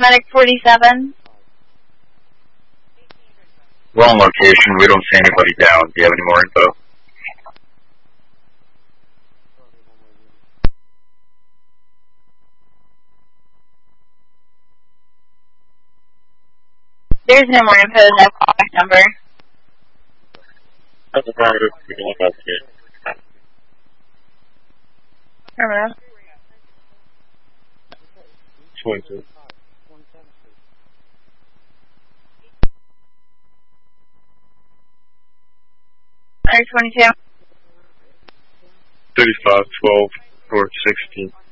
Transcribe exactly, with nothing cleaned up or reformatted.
paramedic forty-seven. Wrong location. We don't see anybody down. Do you have any more info? There's no more info, no callback number. That's a positive. We can investigate. Terminal. twenty-two. Under twenty-two. thirty-five, twelve, four, sixteen.